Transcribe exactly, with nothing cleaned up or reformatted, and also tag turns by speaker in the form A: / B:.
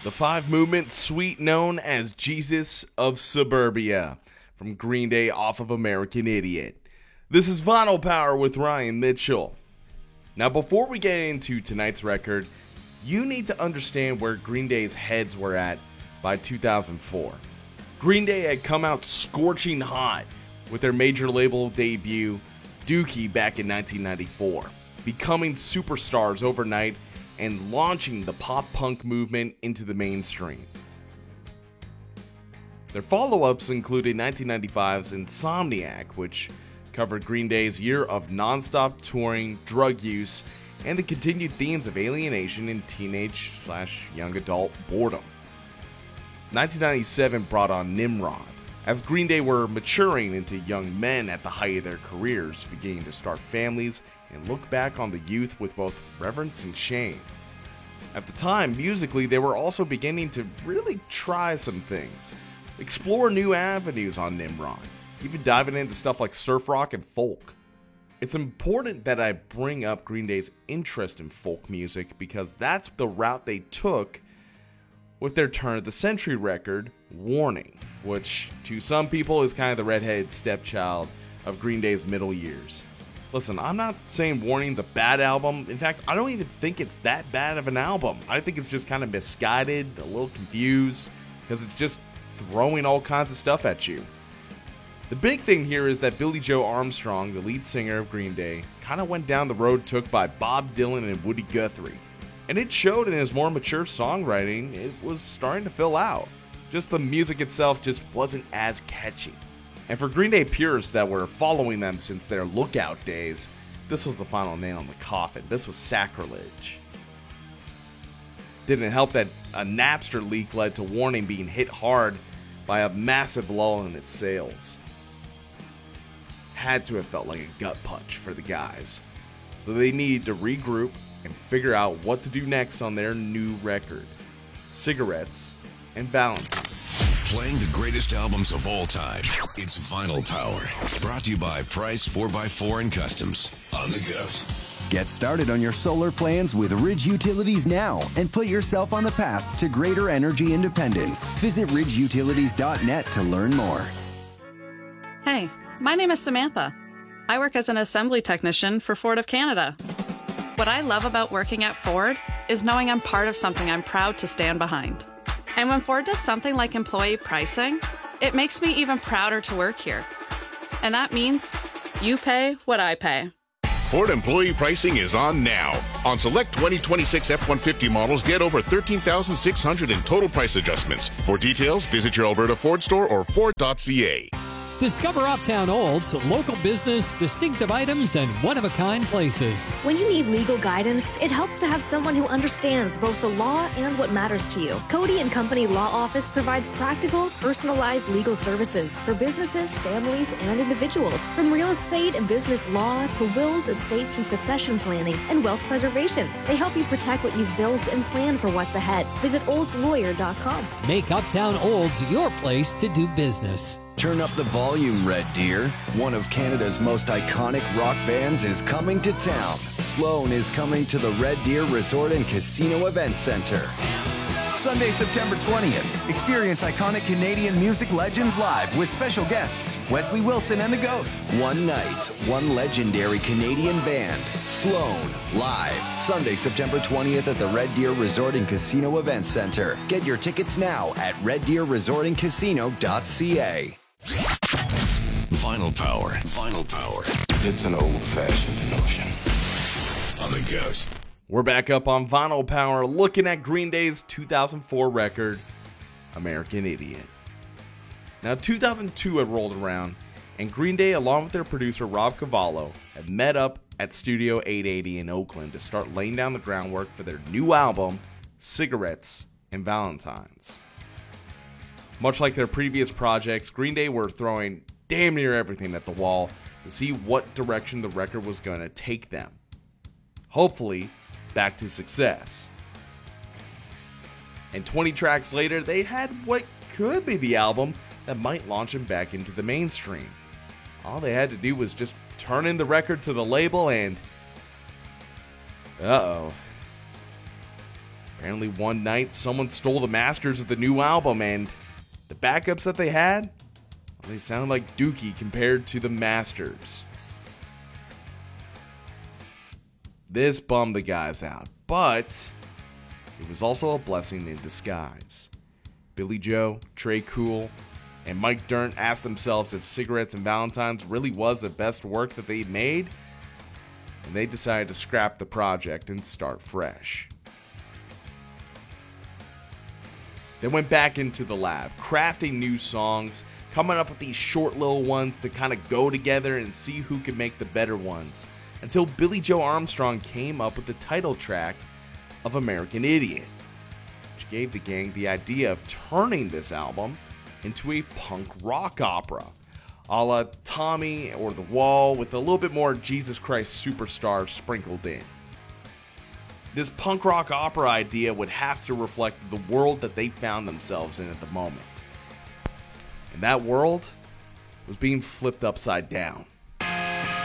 A: The five movement suite known as Jesus of Suburbia from Green Day off of American Idiot. This is Vinyl Power with Ryan Mitchell. Now before we get into tonight's record, you need to understand where Green Day's heads were at by two thousand four. Green Day had come out scorching hot with their major label debut, Dookie, back in nineteen ninety-four, becoming superstars overnight and launching the pop-punk movement into the mainstream. Their follow-ups included nineteen ninety-five's Insomniac, which covered Green Day's year of non-stop touring, drug use, and the continued themes of alienation and teenage slash young adult boredom. nineteen ninety-seven brought on Nimrod, as Green Day were maturing into young men at the height of their careers, beginning to start families and look back on the youth with both reverence and shame. At the time, musically, they were also beginning to really try some things, explore new avenues on Nimrod, even diving into stuff like surf rock and folk. It's important that I bring up Green Day's interest in folk music because that's the route they took with their turn of the century record, Warning, which to some people is kind of the redheaded stepchild of Green Day's middle years. Listen, I'm not saying Warning's a bad album. In fact, I don't even think it's that bad of an album. I think it's just kind of misguided, a little confused, because it's just throwing all kinds of stuff at you. The big thing here is that Billie Joe Armstrong, the lead singer of Green Day, kind of went down the road took by Bob Dylan and Woody Guthrie. And it showed in his more mature songwriting. It was starting to fill out. Just the music itself just wasn't as catchy. And for Green Day purists that were following them since their Lookout days, this was the final nail in the coffin. This was sacrilege. Didn't help that a Napster leak led to Warning being hit hard by a massive lull in its sales. Had to have felt like a gut punch for the guys. So they needed to regroup and figure out what to do next on their new record, Cigarettes and Valentine.
B: Playing the greatest albums of all time, it's Vinyl Power. Brought to you by Price four by four and Customs. On the go.
C: Get started on your solar plans with Ridge Utilities now and put yourself on the path to greater energy independence. Visit ridge utilities dot net to learn more.
D: Hey, my name is Samantha. I work as an assembly technician for Ford of Canada. What I love about working at Ford is knowing I'm part of something I'm proud to stand behind. And when Ford does something like employee pricing, it makes me even prouder to work here. And that means you pay what I pay.
E: Ford employee pricing is on now. On select twenty twenty-six F one fifty models, get over thirteen thousand six hundred dollars in total price adjustments. For details, visit your Alberta Ford store or Ford dot C A.
F: Discover Uptown Olds, local business, distinctive items, and one-of-a-kind places.
G: When you need legal guidance, it helps to have someone who understands both the law and what matters to you. Cody and Company Law Office provides practical, personalized legal services for businesses, families, and individuals. From real estate and business law to wills, estates, and succession planning and wealth preservation. They help you protect what you've built and plan for what's ahead. Visit olds lawyer dot com.
F: Make Uptown Olds your place to do business.
C: Turn up the volume, Red Deer. One of Canada's most iconic rock bands is coming to town. Sloan is coming to the Red Deer Resort and Casino Event Center. Sunday, September twentieth. Experience iconic Canadian music legends live with special guests Wesley Wilson and the Ghosts. One night, one legendary Canadian band. Sloan, live. Sunday, September twentieth at the Red Deer Resort and Casino Event Center. Get your tickets now at red deer resort and casino dot c a.
B: Vinyl Power. Vinyl Power.
H: It's an old-fashioned notion.
B: On the go.
A: We're back up on Vinyl Power looking at Green Day's two thousand four record, American Idiot. Now, two thousand two had rolled around, and Green Day, along with their producer Rob Cavallo, had met up at Studio eight eighty in Oakland to start laying down the groundwork for their new album, Cigarettes and Valentines. Much like their previous projects, Green Day were throwing damn near everything at the wall to see what direction the record was going to take them. Hopefully, back to success. And twenty tracks later, they had what could be the album that might launch them back into the mainstream. All they had to do was just turn in the record to the label and... Uh-oh. Apparently one night someone stole the masters of the new album, and the backups that they had, they sound like Dookie compared to the masters. This bummed the guys out, but it was also a blessing in disguise. Billy Joe, Tré Cool, and Mike Dirnt asked themselves if Cigarettes and Valentines really was the best work that they'd made, and they decided to scrap the project and start fresh. They went back into the lab, crafting new songs, coming up with these short little ones to kind of go together and see who could make the better ones, until Billy Joe Armstrong came up with the title track of American Idiot, which gave the gang the idea of turning this album into a punk rock opera, a la Tommy or The Wall, with a little bit more Jesus Christ Superstar sprinkled in. This punk rock opera idea would have to reflect the world that they found themselves in at the moment. And that world was being flipped upside down.